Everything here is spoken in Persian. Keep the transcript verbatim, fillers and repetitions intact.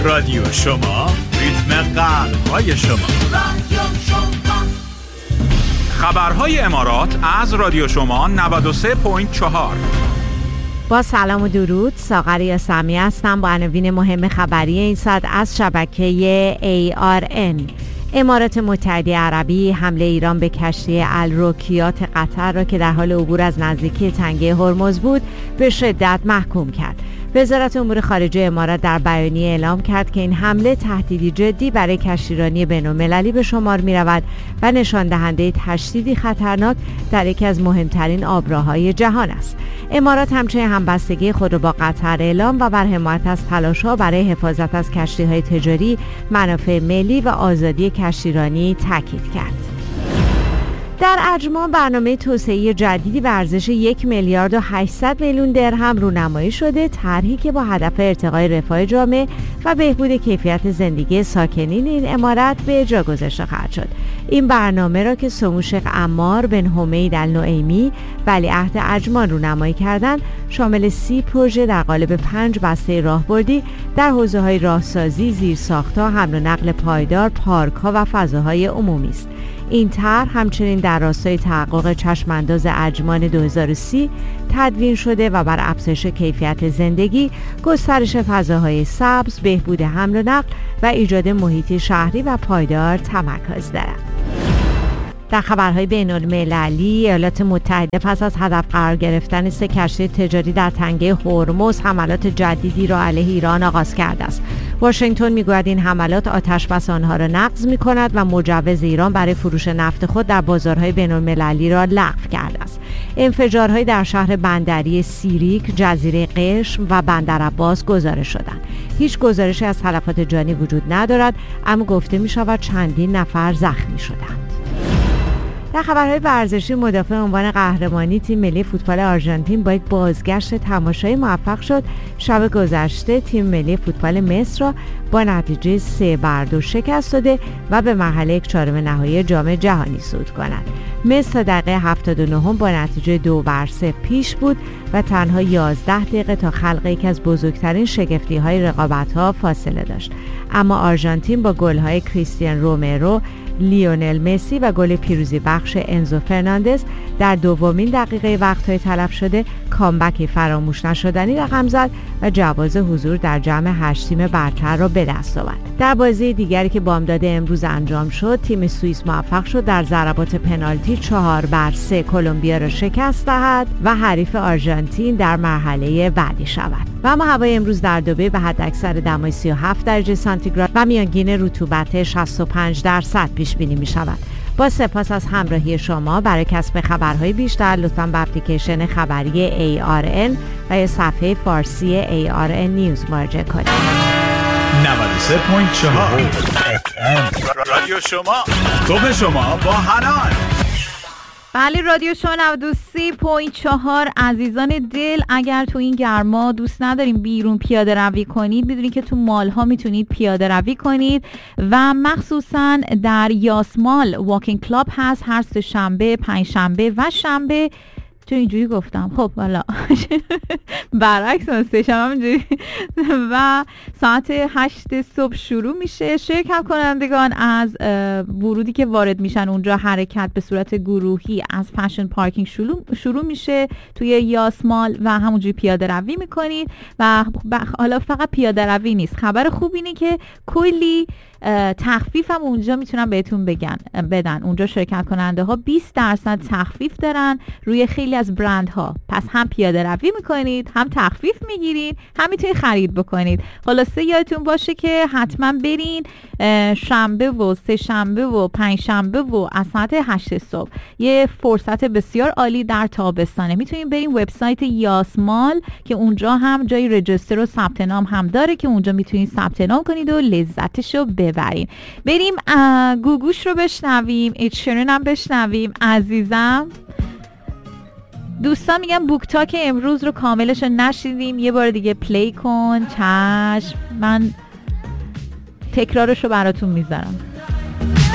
رادیو شما، ریتم قلب‌های شما. رادیو شما. خبرهای امارات از رادیو شما نود و سه ممیز چهار. با سلام و درود، ساغر یاسمی هستم با عناوین مهم خبری این ساعت از شبکه ای آر ان. امارات متحده عربی حمله ایران به کشتی الروکیات قطر را که در حال عبور از نزدیکی تنگه هرمز بود به شدت محکوم کرد. وزارت امور خارجه امارات در بیانیه اعلام کرد که این حمله تهدیدی جدی برای کشتیرانی بین‌المللی به شمار می‌رود و نشان دهنده تشدیدی خطرناک در یکی از مهمترین آبراهای جهان است. امارات همچنین همبستگی خود را با قطر اعلام و بر حمایت از تلاش‌ها برای حفاظت از کشتی‌های تجاری، منافع ملی و آزادی کشتیرانی تاکید کرد. در اجماع برنامه توسعه‌ای جدیدی به ارزش یک میلیارد و هشتصد میلیون درهم رونمایی شده، طرحی که با هدف ارتقای رفاه جامعه و بهبود کیفیت زندگی ساکنین این امارت به اجرا گذاشته خواهد شد. این برنامه را که سمو شیخ عمار بن حمید النعیمی ولیعهد اجماع رونمایی کردند، شامل سی پروژه در قالب پنج بسته راهبردی در حوزه‌های راهسازی، زیرساخت‌ها، حمل و نقل پایدار، پارک‌ها و فضاهای عمومی است. این طرح همچنین در راستای تحقق چشمانداز اجمان دو هزار و سی تدوین شده و بر افزایش کیفیت زندگی، گسترش فضاهای سبز، بهبود حمل و نقل و ایجاد محیطی شهری و پایدار تمرکز دارد. در خبرهای بین‌المللی، ایالات متحده پس از هدف قرار گرفتن سه کشتی تجاری در تنگه هرمز حملات جدیدی را علیه ایران آغاز کرده است. واشنگتن میگوید این حملات آتشبس آنها را نقض می‌کند و مجوز ایران برای فروش نفت خود در بازارهای بین‌المللی را لغو کرده است. انفجارهای در شهر بندری سیریک، جزیره قشم و بندر عباس گزارش شدند. هیچ گزارشی از تلفات جانی وجود ندارد، اما گفته می‌شود چندین نفر زخمی شدند. در خبرهای ورزشی، مدافع عنوان قهرمانی تیم ملی فوتبال آرژانتین با یک بازگشت تماشایی موفق شد شب گذشته تیم ملی فوتبال مصر را با نتیجه سه بر دو شکست داده و به مرحله یک چهارم نهایی جام جهانی صعود کند. مصر تا دقیقه هفتاد و نه با نتیجه دو بر سه پیش بود و تنها یازده دقیقه تا خلق یکی از بزرگترین شگفتی‌های رقابت‌ها فاصله داشت. اما آرژانتین با گل‌های کریستیان رومرو، لیونل مسی و گل پیروزی بخش انزو فرناندز در دومین دقیقه وقت‌های تلف شده کامبکی فراموش نشدنی رقم زد و جواز حضور در جمع هشت تیم برتر را به دست آورد. در بازی دیگری که بامداد امروز انجام شد، تیم سوئیس موفق شد در ضربات پنالتی چهار بر سه کلمبیا را شکست دهد و حریف آرژانتین در مرحله بعدی شود. و اما هوای امروز در دبی به حداکثر دمای سی و هفت درجه سانتیگراد و میانگین رطوبت شصت و پنج درصد پیش بینی می شود. با سپاس از همراهی شما. برای کسب خبرهای بیشتر لطفاً به اپلیکیشن خبری ای آر ان و یا صفحه فارسی ای آر ان نیوز مراجعه کنید. نود و سه ممیز چهار رادیو شما، صبح شما با حنان. بله، رادیو شما نود و سه ممیز چهار. عزیزان دل، اگر تو این گرما دوست نداریم بیرون پیاده روی کنید، بدونید که تو مال ها میتونید پیاده روی کنید و مخصوصا در یاسمال واکینگ کلاب هست هر سه شنبه، پنج شنبه و شنبه. چون اینجوری گفتم؟ خب والا برعکس هستش همینجوری. و ساعت هشت صبح شروع میشه. شرکت کنندگان از ورودی که وارد میشن اونجا حرکت به صورت گروهی از فشن پارکینگ شروع شروع میشه توی یاسمال و همونجوری پیاده روی میکنید. و حالا فقط پیاده روی نیست، خبر خوب اینه که کلی تخفیف هم اونجا میتونن بهتون بگن بدن. اونجا شرکت کننده ها بیست درصد تخفیف دارن روی خیلی از برند ها. پس هم پیاده روی میکنید، هم تخفیف میگیرید، هم میتونید خرید بکنید. خلاصه یادتون باشه که حتما برین شنبه و سه شنبه و پنج شنبه و از ساعت هشت صبح. یه فرصت بسیار عالی در تابستانه. میتونید برین وبسایت یاسمال که اونجا هم جای رجیستر و ثبت نام هم داره که اونجا میتونید ثبت نام کنید و لذتشو ببریم. بریم گوگوش رو بشنویم، ایچشرن هم بشنویم. عزیزم دوستان میگم بوک تاک امروز رو کاملش رو نشیدیم، یه بار دیگه پلی کن. چشم، من تکرارش رو براتون میذارم.